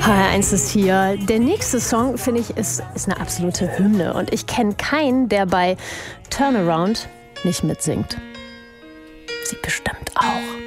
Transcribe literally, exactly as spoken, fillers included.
H R eins ist hier. Der nächste Song, finde ich, ist, ist eine absolute Hymne. Und ich kenne keinen, der bei Turnaround nicht mitsingt. Sie bestimmt auch.